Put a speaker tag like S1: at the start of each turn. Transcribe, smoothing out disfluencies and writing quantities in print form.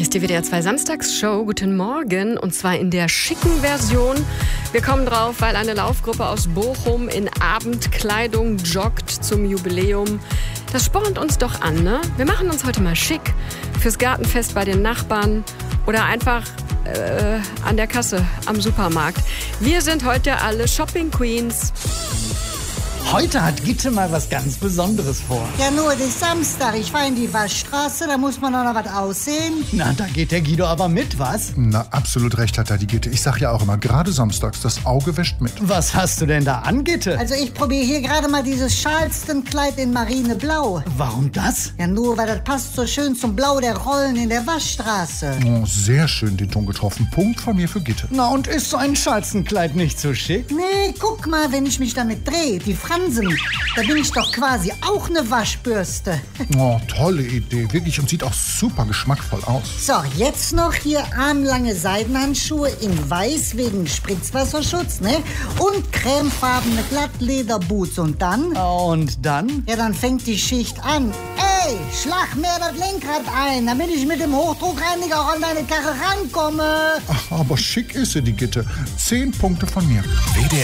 S1: ist die WDR 2 Samstagsshow. Guten Morgen, und zwar in der schicken Version. Wir kommen drauf, weil eine Laufgruppe aus Bochum in Abendkleidung joggt zum Jubiläum. Das spornt uns doch an, ne? Wir machen uns heute mal schick fürs Gartenfest bei den Nachbarn oder einfach an der Kasse am Supermarkt. Wir sind heute alle Shopping Queens.
S2: Heute hat Gitte mal was ganz Besonderes vor.
S3: Ja, nur das ist Samstag. Ich war in die Waschstraße, da muss man doch noch was aussehen.
S2: Na, da geht der Guido aber mit, was?
S4: Na, absolut recht hat da die Gitte. Ich sag ja auch immer, gerade samstags, das Auge wäscht mit.
S2: Was hast du denn da an, Gitte?
S3: Also ich probiere hier gerade mal dieses Charleston-Kleid in Marineblau.
S2: Warum das?
S3: Ja, nur, weil das passt so schön zum Blau der Rollen in der Waschstraße.
S4: Oh, sehr schön den Ton getroffen. Punkt von mir für Gitte.
S2: Na, und ist so ein Charleston-Kleid nicht so schick?
S3: Nee, guck mal, wenn ich mich damit drehe, die Fransen, da bin ich doch quasi auch eine Waschbürste.
S4: Oh, tolle Idee. Wirklich, und sieht auch super geschmackvoll aus.
S3: So, jetzt noch hier armlange Seidenhandschuhe in weiß wegen Spritzwasserschutz, ne? Und cremefarbene Glattlederboots. Und dann?
S2: Und dann?
S3: Ja, dann fängt die Schicht an. Ey, schlag mir das Lenkrad ein, damit ich mit dem Hochdruckreiniger auch an deine Karre rankomme.
S4: Ach, aber schick ist sie, die Gitte. 10 Punkte von mir.